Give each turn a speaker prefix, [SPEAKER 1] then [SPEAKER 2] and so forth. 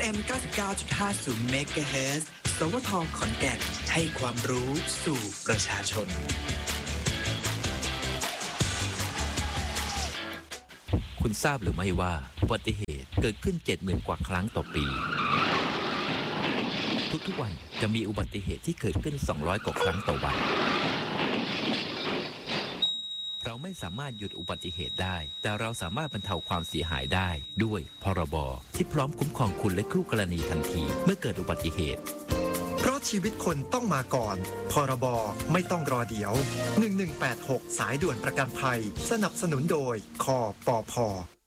[SPEAKER 1] FM 99.50 MHz สวทขอนแก่นให้ความรู้สู่ประชาชน
[SPEAKER 2] คุณทราบหรือไม่ว่าอุบัติเหตุเกิดขึ้น 70,000 กว่าครั้งต่อปีทุกๆวันจะมีอุบัติเหตุที่เกิดขึ้น200 กว่าครั้งต่อวันเราไม่สามารถหยุดอุบัติเหตุได้แต่เราสามารถบรรเทาความเสียหายได้ด้วยพรบที่พร้อมคุ้มครองคุณและคู่กรณีทันทีเมื่อเกิดอุบัติเหตุ
[SPEAKER 3] เพราะชีวิตคนต้องมาก่อนพรบไม่ต้องรอเดี๋ยว1186สายด่วนประกันภัยสนับสนุนโดยคปภ